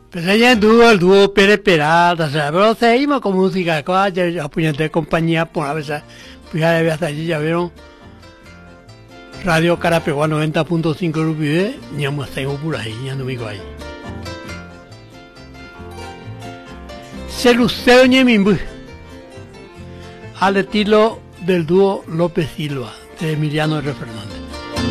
Pero ya el dúo Pérez Peralta, o sea, pero seguimos con música, ya apoyante de compañía, por a veces, pues ya hasta allí, ya vieron, Radio Carapegua 90.5 Rupide, ya me tengo por ahí, ya no me digo ahí. Se lucero ñemimbu, al estilo del dúo López Silva, de Emiliano R. Fernández.